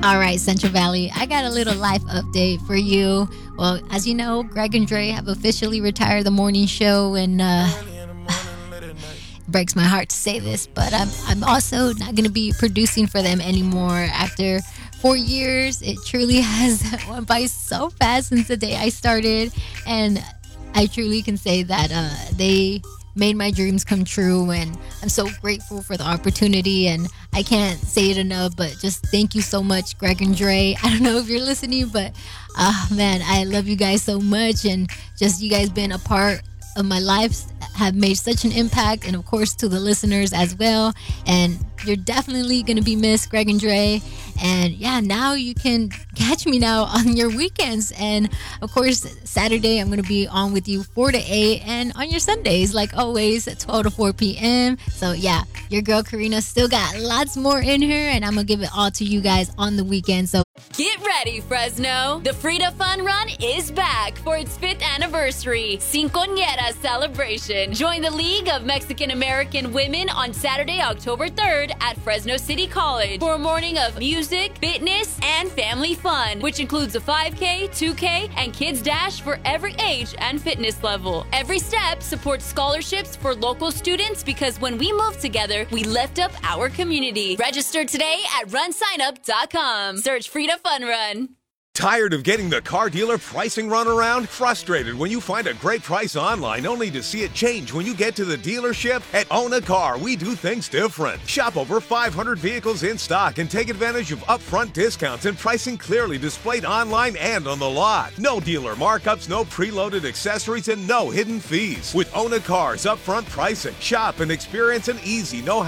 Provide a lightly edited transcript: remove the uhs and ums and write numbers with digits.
All right, Central Valley, I got a little life update for you. Well, as you know, Greg and Dre have officially retired the morning show, and it breaks my heart to say this, but I'm also not going to be producing for them anymore after 4 years. It truly has went by so fast since the day I started, and I truly can say that they made my dreams come true, and I'm so grateful for the opportunity, and I can't say it enough, but just thank you so much, Greg and Dre. I don't know if you're listening, but man, I love you guys so much, and just you guys been a part of my life, have made such an impact, and of course to the listeners as well. And you're definitely going to be missed, Greg and Dre. And yeah, now you can catch me now on your weekends, and of course Saturday I'm going to be on with you 4 to 8, and on your Sundays like always at 12 to 4 p.m. So yeah, your girl Karina still got lots more in her, and I'm going to give it all to you guys on the weekend. So get ready, Fresno! The Frida Fun Run is back for its 5th anniversary Cincoñera celebration. Join the League of Mexican American Women on Saturday, October 3rd at Fresno City College for a morning of music, fitness, and family fun, which includes a 5K, 2K, and Kids Dash for every age and fitness level. Every step supports scholarships for local students, because when we move together, we lift up our community. Register today at runsignup.com. Search Frida Fun Run. Tired of getting the car dealer pricing runaround? Frustrated when you find a great price online only to see it change when you get to the dealership? At Own a Car, we do things different. Shop over 500 vehicles in stock and take advantage of upfront discounts and pricing clearly displayed online and on the lot. No dealer markups, no preloaded accessories, and no hidden fees. With Own a Car's upfront pricing, shop and experience an easy, no